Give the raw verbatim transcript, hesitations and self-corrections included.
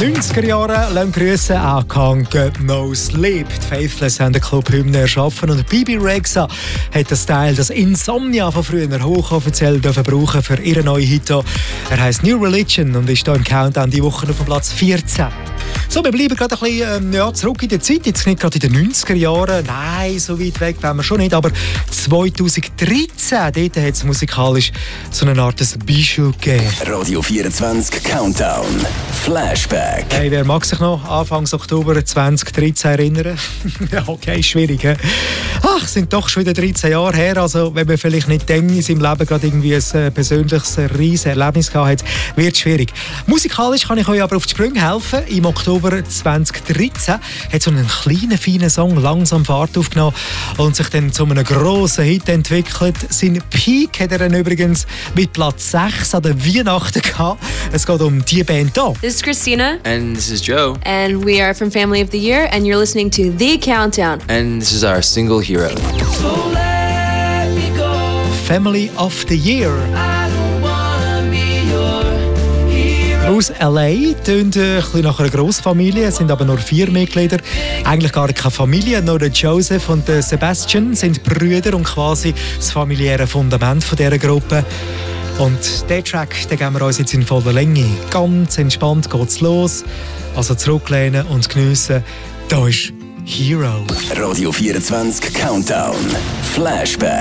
neunziger Jahren lassen grüssen, auch «Can't Get No Sleep». Die Faithless haben den Club-Hymne erschaffen und Bebe Rexha hat das Teil, das Insomnia von früher, hochoffiziell dürfen brauchen für ihren neuen Hit. Er heisst «New Religion» und ist hier im Countdown die Woche auf dem Platz vierzehn. So, wir bleiben gerade ein bisschen ähm, ja, zurück in der Zeit, jetzt nicht gerade in den neunziger Jahren, nein, so weit weg wollen wir schon nicht, aber zweitausenddreizehn, dort hat es musikalisch so eine Art Bijou gegeben. Radio vierundzwanzig Countdown Flashback. Hey, wer mag sich noch Anfang Oktober zweitausenddreizehn erinnern? Ja, okay, schwierig. He? Ach, sind doch schon wieder dreizehn Jahre her, also wenn man vielleicht nicht denkt, in seinem Leben gerade irgendwie ein äh, persönliches riesen Erlebnis gehabt hat, wird es schwierig. Musikalisch kann ich euch aber auf die Sprünge helfen. Im Oktober zweitausenddreizehn hat so einen kleinen, feinen Song langsam Fahrt aufgenommen und sich dann zu einem grossen Hit entwickelt. Sein Peak hat er dann übrigens mit Platz sechs an der Weihnachten gehabt. Es geht um die Band hier. This is Christina. And this is Joe. And we are from Family of the Year, and you're listening to The Countdown. And this is our single Hero. So let me go. Family of the Year. I don't wanna be your hero. Aus L A tönt ein bisschen nach einer Grossfamilie, es sind aber nur vier Mitglieder. Eigentlich gar keine Familie, nur der Joseph und der Sebastian sind Brüder und quasi das familiäre Fundament von dieser Gruppe. Und diesen Track, den geben wir uns jetzt in voller Länge. Ganz entspannt geht's los. Also zurücklehnen und geniessen. Da ist Hero. Radio vierundzwanzig Countdown Flashback.